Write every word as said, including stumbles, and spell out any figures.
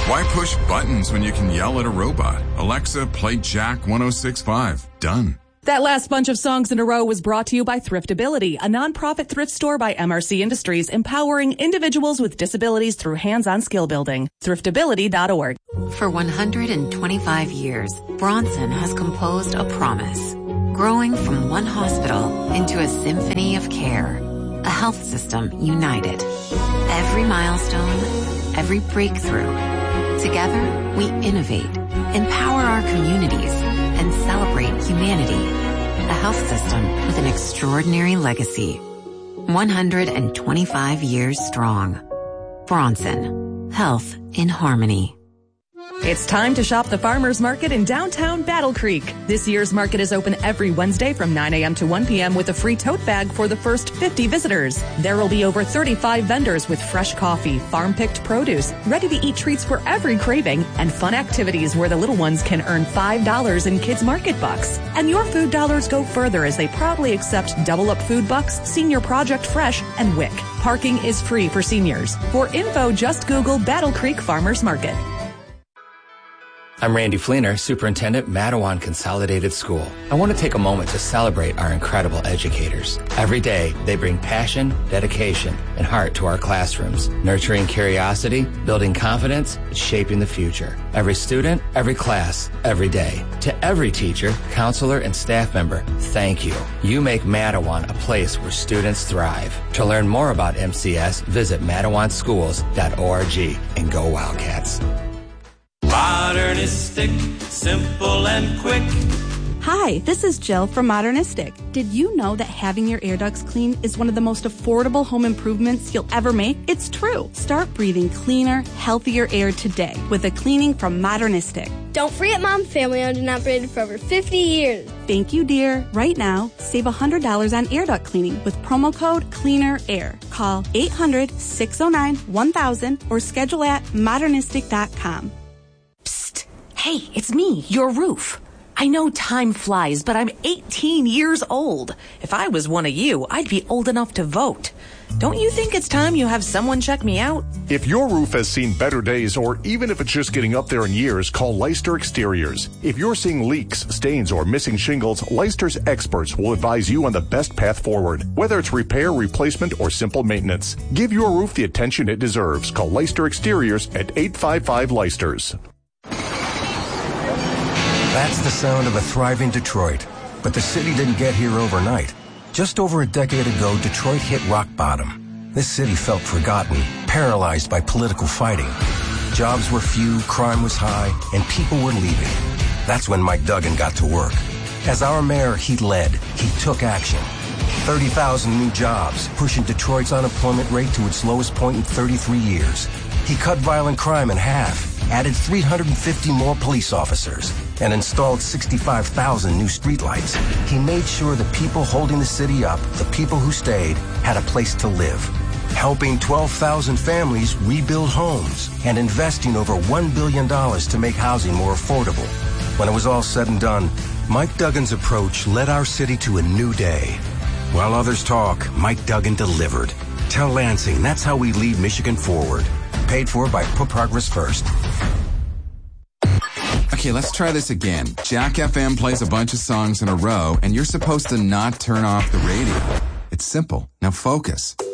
Why push buttons when you can yell at a robot? Alexa, play Jack one oh six point five. Done. That last bunch of songs in a row was brought to you by Thriftability, a nonprofit thrift store by M R C Industries, empowering individuals with disabilities through hands-on skill building. Thriftability dot org. For one hundred twenty-five years, Bronson has composed a promise, growing from one hospital into a symphony of care, a health system united. Every milestone, every breakthrough. Together, we innovate, empower our communities, and celebrate humanity. A health system with an extraordinary legacy. one hundred twenty-five years strong. Bronson. Health in harmony. It's time to shop the Farmers Market in downtown Battle Creek. This year's market is open every Wednesday from nine a.m. to one p.m. with a free tote bag for the first fifty visitors. There will be over thirty-five vendors with fresh coffee, farm-picked produce, ready-to-eat treats for every craving, and fun activities where the little ones can earn five dollars in Kids Market Bucks. And your food dollars go further as they proudly accept Double Up Food Bucks, Senior Project Fresh, and W I C. Parking is free for seniors. For info, just Google Battle Creek Farmers Market. I'm Randy Fleener, Superintendent, Matawan Consolidated School. I want to take a moment to celebrate our incredible educators. Every day, they bring passion, dedication, and heart to our classrooms, nurturing curiosity, building confidence, and shaping the future. Every student, every class, every day. To every teacher, counselor, and staff member, thank you. You make Matawan a place where students thrive. To learn more about M C S, visit matawan schools dot org and go Wildcats. Modernistic, simple and quick. Hi, this is Jill from Modernistic. Did you know that having your air ducts cleaned is one of the most affordable home improvements you'll ever make? It's true. Start breathing cleaner, healthier air today with a cleaning from Modernistic. Don't forget Mom, family owned and operated for over fifty years. Thank you, dear. Right now, save one hundred dollars on air duct cleaning with promo code CLEANERAIR. Call eight hundred, six oh nine, one thousand or schedule at modernistic dot com. Psst. Hey, it's me, your roof. I know time flies, but I'm eighteen years old. If I was one of you, I'd be old enough to vote. Don't you think it's time you have someone check me out? If your roof has seen better days, or even if it's just getting up there in years, call Leister Exteriors. If you're seeing leaks, stains, or missing shingles, Leister's experts will advise you on the best path forward, whether it's repair, replacement, or simple maintenance. Give your roof the attention it deserves. Call Leister Exteriors at eight five five Leisters. That's the sound of a thriving Detroit. But the city didn't get here overnight. Just over a decade ago, Detroit hit rock bottom. This city felt forgotten, paralyzed by political fighting. Jobs were few, crime was high, and people were leaving. That's when Mike Duggan got to work. As our mayor, he led, he took action. thirty thousand new jobs, pushing Detroit's unemployment rate to its lowest point in thirty-three years. He cut violent crime in half, added three hundred fifty more police officers, and installed sixty-five thousand new streetlights. He made sure the people holding the city up, the people who stayed, had a place to live. Helping twelve thousand families rebuild homes and investing over one billion dollars to make housing more affordable. When it was all said and done, Mike Duggan's approach led our city to a new day. While others talk, Mike Duggan delivered. Tell Lansing that's how we lead Michigan forward. Paid for by Put Progress First. Okay, let's try this again. Jack F M plays a bunch of songs in a row, and you're supposed to not turn off the radio. It's simple. Now focus.